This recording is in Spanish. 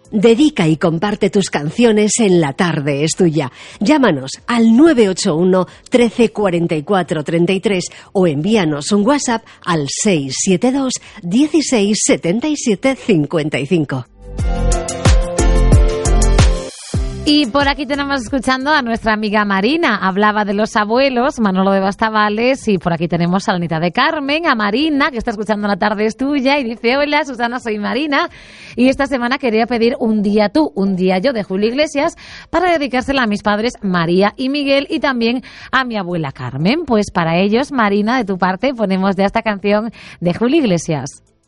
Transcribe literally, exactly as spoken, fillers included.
Dedica y comparte tus canciones en La Tarde es Tuya. Llámanos al nueve ocho uno, trece, cuarenta y cuatro, treinta y tres o envíanos un WhatsApp al seis siete dos, dieciséis, setenta y siete, cincuenta y cinco. Y por aquí tenemos escuchando a nuestra amiga Marina. Hablaba de los abuelos, Manolo de Bastavales, y por aquí tenemos a Anita de Carmen, a Marina, que está escuchando La Tarde es Tuya, y dice: hola, Susana, soy Marina, y esta semana quería pedir Un día tú, un día yo, de Julio Iglesias, para dedicársela a mis padres María y Miguel, y también a mi abuela Carmen. Pues para ellos, Marina, de tu parte, ponemos ya esta canción de Julio Iglesias.